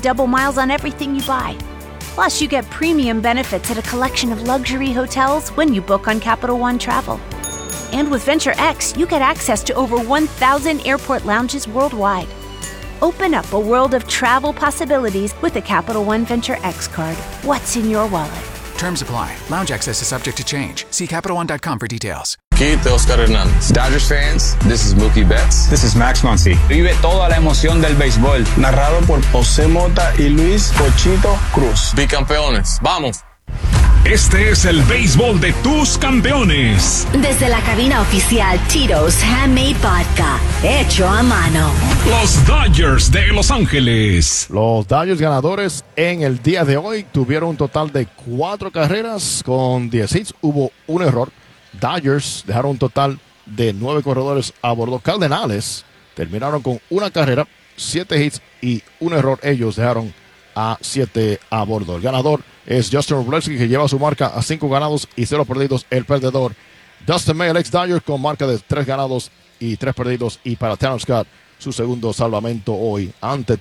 double miles on everything you buy. Plus, you get premium benefits at a collection of luxury hotels when you book on Capital One Travel. And with Venture X, you get access to over 1,000 airport lounges worldwide. Open up a world of travel possibilities with the Capital One Venture X card. What's in your wallet? Terms apply. Lounge access is subject to change. See CapitalOne.com for details. Keith Oscar Hernández. Dodgers fans, this is Mookie Betts. This is Max Muncy. Vive toda la emoción del béisbol. Narrado por José Mota y Luis Pochito Cruz. Bicampeones, ¡vamos! Este es el béisbol de tus campeones. Desde la cabina oficial Tito's Handmade Vodka, hecho a mano. Los Dodgers de Los Ángeles. Los Dodgers ganadores en el día de hoy tuvieron un total de 4 carreras con 10 hits. Hubo un error. Dodgers dejaron un total de 9 corredores a bordo. Cardenales terminaron con una carrera, 7 hits y un error. Ellos dejaron a 7 a bordo. El ganador es Justin Robleski, que lleva su marca a 5 ganados y 0 perdidos. El perdedor, Dustin May, el ex Dodger, con marca de 3 ganados y 3 perdidos. Y para Tanner Scott, su segundo salvamento hoy ante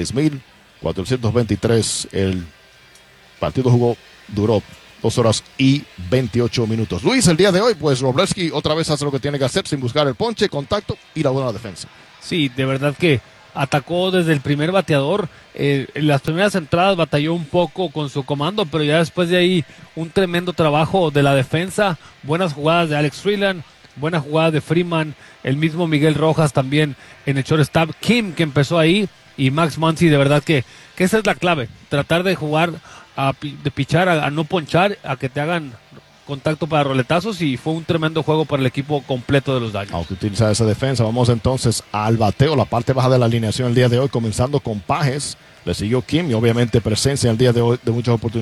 36,423. El partido duró 2 horas y 28 minutos. Luis, el día de hoy, pues Robleski otra vez hace lo que tiene que hacer sin buscar el ponche, contacto y la buena defensa. Sí, de verdad que atacó desde el primer bateador. En las primeras entradas batalló un poco con su comando, pero ya después de ahí un tremendo trabajo de la defensa. Buenas jugadas de Alex Freeland, buenas jugadas de Freeman, el mismo Miguel Rojas también en el shortstop, Kim, que empezó ahí, y Max Muncy. De verdad que esa es la clave, tratar de jugar, de pichar, a no ponchar, a que te hagan contacto para roletazos, y fue un tremendo juego para el equipo completo de los Dodgers. Aunque utiliza esa defensa, vamos entonces al bateo, la parte baja de la alineación el día de hoy, comenzando con Pages, le siguió Kim y obviamente presencia el día de hoy de muchas oportunidades.